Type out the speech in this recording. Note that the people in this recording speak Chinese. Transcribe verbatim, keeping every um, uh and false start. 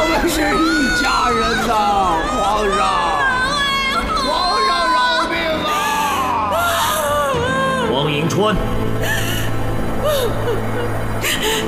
我们是一家人呐，皇上！皇上饶命啊！ 王迎春。